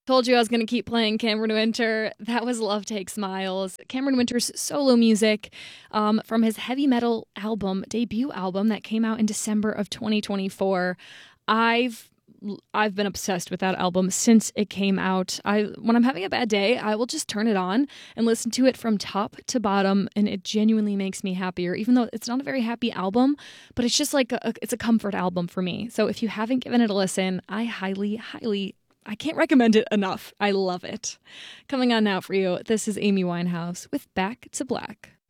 Told you I was going to keep playing Cameron Winter. That was Love Takes Smiles. Cameron Winter's solo music from his heavy metal album, debut album that came out in December of 2024. I've I've been obsessed with that album since it came out. When I'm having a bad day, I will just turn it on and listen to it from top to bottom, and it genuinely makes me happier. Even though it's not a very happy album, but it's just like it's a comfort album for me. So if you haven't given it a listen, I highly I can't recommend it enough. I love it. Coming on now for you, this is Amy Winehouse with Back to Black.